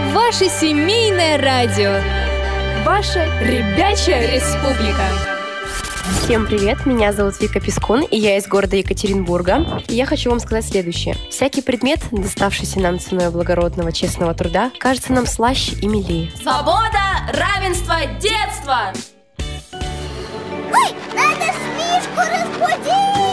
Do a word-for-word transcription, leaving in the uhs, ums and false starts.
Ваше семейное радио. Ваша ребячая республика. Всем привет, меня зовут Вика Пискун, и я из города Екатеринбурга. И я хочу вам сказать следующее. Всякий предмет, доставшийся нам ценой благородного, честного труда, кажется нам слаще и милее. Свобода, равенство, детство! Ой, надо ж Мишку разбудить!